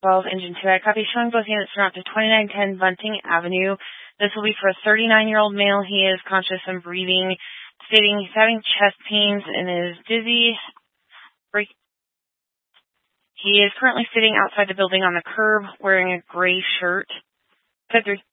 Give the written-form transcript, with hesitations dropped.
12 Engine 2. I copy, showing both units are up to 2910 Bunting Avenue. This will be for a 39-year-old male. He is conscious and breathing, stating he's having chest pains and is dizzy. He is currently sitting outside the building on the curb wearing a gray shirt. Code 3.